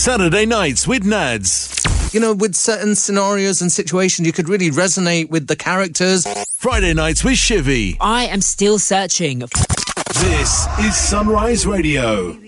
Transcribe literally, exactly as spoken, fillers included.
Saturday Nights with Nads. You know, with certain scenarios and situations, you could really resonate with the characters. Friday Nights with Shivy. I am still searching. This is Sunrise Radio.